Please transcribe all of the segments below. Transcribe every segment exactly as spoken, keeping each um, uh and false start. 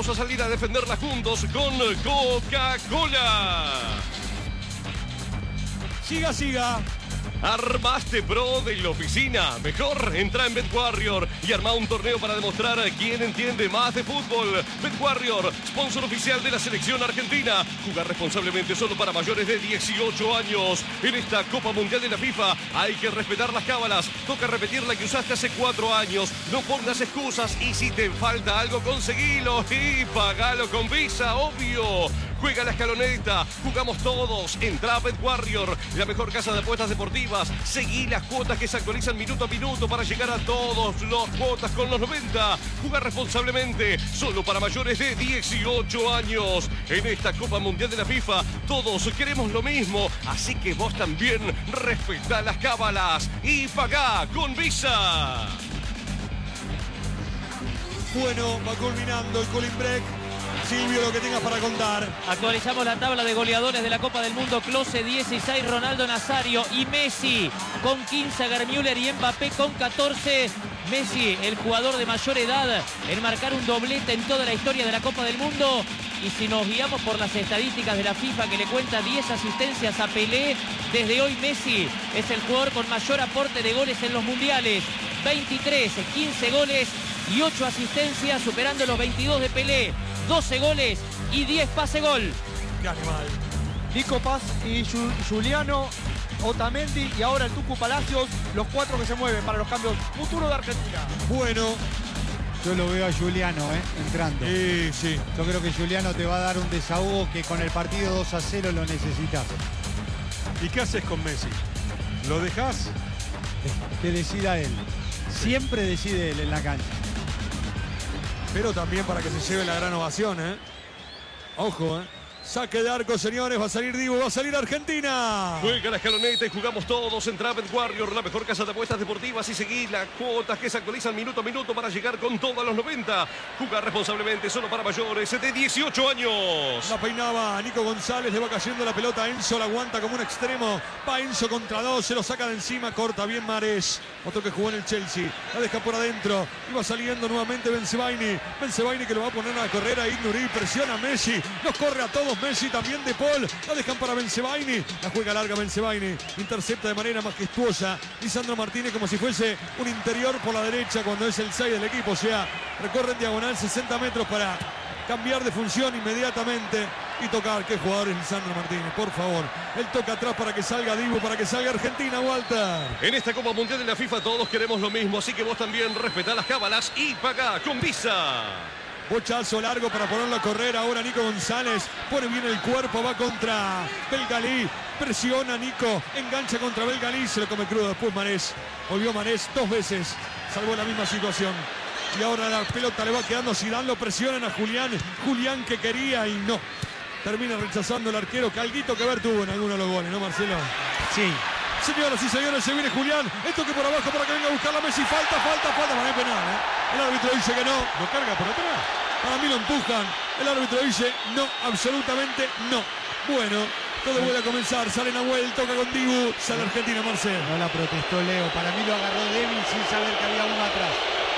Vamos a salir a defenderla juntos con Coca-Cola. Siga, siga. Armaste pro de la oficina. Mejor, entra en BetWarrior y arma un torneo para demostrar a quién entiende más de fútbol. BetWarrior, sponsor oficial de la selección argentina. Jugar responsablemente solo para mayores de dieciocho años. En esta Copa Mundial de la FIFA hay que respetar las cábalas. Toca repetir la que usaste hace cuatro años. No pongas excusas y si te falta algo, conseguilo y pagalo con Visa, obvio. Juega la escaloneta, jugamos todos. Entra a BetWarrior, la mejor casa de apuestas deportivas. Seguí las cuotas que se actualizan minuto a minuto para llegar a todos los cuotas con los noventa. Jugar responsablemente, solo para mayores de dieciocho años. En esta Copa Mundial de la FIFA, todos queremos lo mismo. Así que vos también respetá las cábalas y pagá con Visa. Bueno, va culminando el cooling break. Silvio, lo que tengas para contar. Actualizamos la tabla de goleadores de la Copa del Mundo. Klose dieciséis, Ronaldo Nazario y Messi con quince, Germüller y Mbappé con catorce. Messi, el jugador de mayor edad en marcar un doblete en toda la historia de la Copa del Mundo. Y si nos guiamos por las estadísticas de la FIFA, que le cuenta diez asistencias a Pelé, desde hoy Messi es el jugador con mayor aporte de goles en los mundiales. veintitrés, quince goles y ocho asistencias, superando los veintidós de Pelé. doce goles y diez pase gol. Qué animal. Nico Paz y Ju- Juliano Otamendi y ahora el Tucu Palacios, los cuatro que se mueven para los cambios futuros de Argentina. Bueno. Yo lo veo a Juliano, ¿eh? Entrando. Sí, sí. Yo creo que Juliano te va a dar un desahogo que con el partido dos a cero lo necesitas. ¿Y qué haces con Messi? ¿Lo dejás? Que decida él. Siempre decide él en la cancha. Pero también para que se lleve la gran ovación, ¿eh? Ojo, ¿eh? Saque de arco, señores. Va a salir Dibu, va a salir Argentina. Juega la escaloneta y jugamos todos. Entra a BetWarrior, la mejor casa de apuestas deportivas, y seguí las cuotas que se actualizan minuto a minuto para llegar con todos los noventa. Jugar responsablemente, solo para mayores de dieciocho años. La peinaba Nico González, le va cayendo la pelota a Enzo, la aguanta como un extremo. Va Enzo contra dos, se lo saca de encima, corta bien Mahrez. Otro que jugó en el Chelsea, la deja por adentro. Y va saliendo nuevamente Bensebaini. Bensebaini que lo va a poner a correr a Ignorí, presiona a Messi. Nos corre a todos Messi, también De Paul. La dejan para Bensebaini. La juega larga Bensebaini. Intercepta de manera majestuosa Lisandro Martínez como si fuese un interior por la derecha cuando es el seis del equipo. O sea, recorre en diagonal sesenta metros para cambiar de función inmediatamente y tocar. Qué jugador es Lisandro Martínez, por favor. Él toca atrás para que salga Dibu, para que salga Argentina, Walter. En esta Copa Mundial de la FIFA todos queremos lo mismo, así que vos también respetá las cábalas y pagá con Visa. Bochazo largo para ponerlo a correr. Ahora Nico González pone bien el cuerpo, va contra Belgalí. Presiona Nico, engancha contra Belgalí, se lo come crudo. Después Mahrez, volvió Mahrez dos veces, salvó la misma situación. Y ahora la pelota le va quedando, Zidane lo presionan a Julián. Julián que quería y no. Termina rechazando el arquero, que alguito que ver tuvo en alguno de los goles, ¿no, Marcelo? Sí. Señoras y señores, se viene Julián. El toque por abajo para que venga a buscar la Messi. Falta, falta, falta. Para mí penal, ¿eh? El árbitro dice que no. Lo carga por atrás. Para mí lo empujan. El árbitro dice no, absolutamente no. Bueno, todo vuelve a comenzar. Sale Nahuel, toca con Dibu. Sale Argentina, Marcelo. No la protestó Leo. Para mí lo agarró débil sin saber que había uno atrás.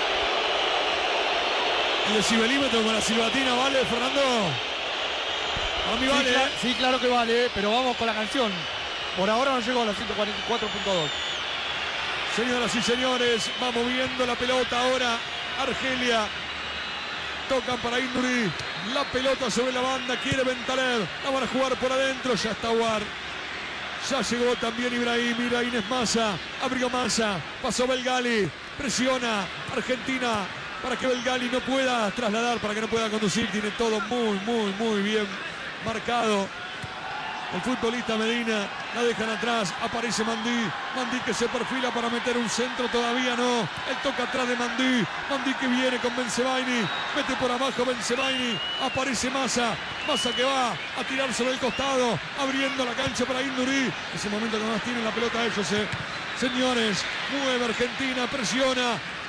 El decibelímetro con la silbatina, ¿vale, Fernando? A mí Sí, vale. cla- ¿eh? sí, claro que vale, pero vamos con la canción. Por ahora no llego a los ciento cuarenta y cuatro punto dos. Señoras y señores, va moviendo la pelota ahora Argelia. Tocan para Induri. La pelota sobre la banda. Quiere Bentaleb. La van a jugar por adentro. Ya está War. Ya llegó también Ibrahim. Ibrahim es Massa. Abrió Massa. Pasó Belgali. Presiona Argentina para que Belgali no pueda trasladar, para que no pueda conducir. Tiene todo muy, muy, muy bien marcado. El futbolista Medina, la dejan atrás, aparece Mandí, Mandí que se perfila para meter un centro, todavía no, él toca atrás de Mandí, Mandí que viene con Bensebaini, mete por abajo Bensebaini, aparece Massa, Massa que va a tirar sobre el costado, abriendo la cancha para Induri, ese momento que más tienen la pelota ellos, eh. Señores, mueve Argentina, presiona,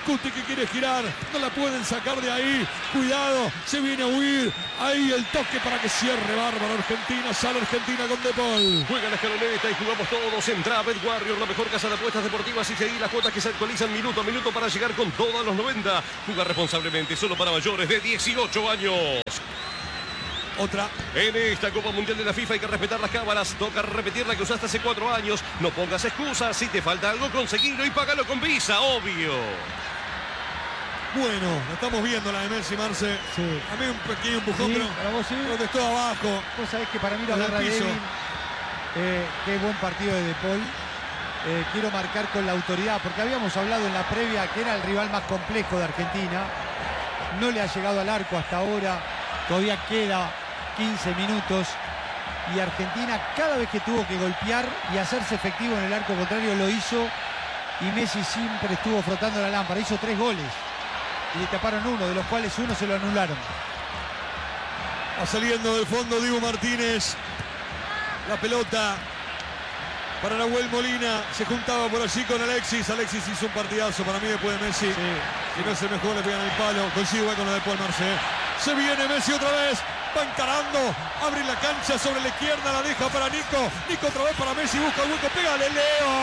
Cuti que quiere girar, no la pueden sacar de ahí. Cuidado, se viene a huir. Ahí el toque para que cierre bárbaro Argentina. Sale Argentina con De Paul. Juega la escaloneta y jugamos todos. Entra BetWarrior, la mejor casa de apuestas deportivas, y seguir las cuotas que se actualizan minuto a minuto para llegar con todos los noventa. Juega responsablemente, solo para mayores de dieciocho años. Otra. En esta Copa Mundial de la FIFA hay que respetar las cámaras. Toca repetir la que usaste hace cuatro años. No pongas excusas. Si te falta algo, conseguilo y págalo con Visa, obvio. Bueno, la estamos viendo la de Messi, Marce. Sí. A mí un pequeño empujón, Sí, pero para vos sí. protestó abajo. Vos sabés que para mí lo En el agarra piso. débil. Eh, qué buen partido de De Paul. Eh, quiero marcar con la autoridad, porque habíamos hablado en la previa que era el rival más complejo de Argentina. No le ha llegado al arco hasta ahora. Todavía queda quince minutos. Y Argentina, cada vez que tuvo que golpear y hacerse efectivo en el arco contrario, lo hizo. Y Messi siempre estuvo frotando la lámpara. Hizo tres goles. Y le taparon uno, de los cuales uno se lo anularon. Va saliendo del fondo Dibu Martínez. La pelota para Nahuel Molina. Se juntaba por allí con Alexis. Alexis hizo un partidazo para mí después de Messi. Sí. Si no es el mejor, le pegan el palo. Consigo con lo de Paul Marce. Se viene Messi otra vez. Va encarando. Abre la cancha sobre la izquierda. La deja para Nico. Nico otra vez para Messi. Busca el hueco. Pégale, Leo.